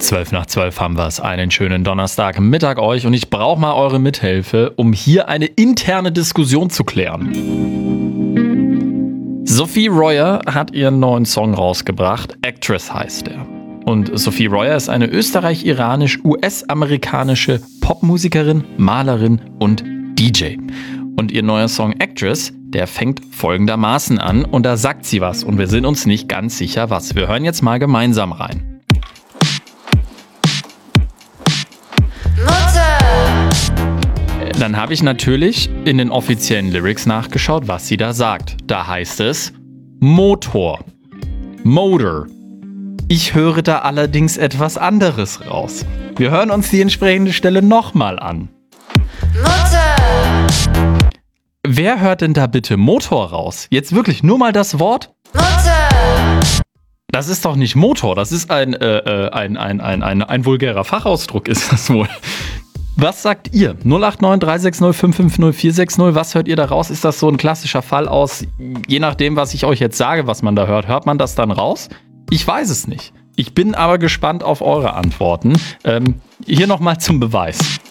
12:12 haben wir es. Einen schönen Donnerstagmittag euch und ich brauche mal eure Mithilfe, um hier eine interne Diskussion zu klären. Sophie Royer hat ihren neuen Song rausgebracht. Actress heißt er. Und Sophie Royer ist eine österreich-iranisch-US-amerikanische Popmusikerin, Malerin und DJ. Und ihr neuer Song Actress, der fängt folgendermaßen an und da sagt sie was und wir sind uns nicht ganz sicher was. Wir hören jetzt mal gemeinsam rein. Dann habe ich natürlich in den offiziellen Lyrics nachgeschaut, was sie da sagt. Da heißt es Motor. Motor. Ich höre da allerdings etwas anderes raus. Wir hören uns die entsprechende Stelle nochmal an. Mutter! Wer hört denn da bitte Motor raus? Jetzt wirklich nur mal das Wort? Mutter! Das ist doch nicht Motor, das ist ein vulgärer Fachausdruck, ist das wohl. Was sagt ihr? 089 360 550 460, was hört ihr da raus? Ist das so ein klassischer Fall aus, je nachdem, was ich euch jetzt sage, was man da hört, hört man das dann raus? Ich weiß es nicht. Ich bin aber gespannt auf eure Antworten. Hier nochmal zum Beweis.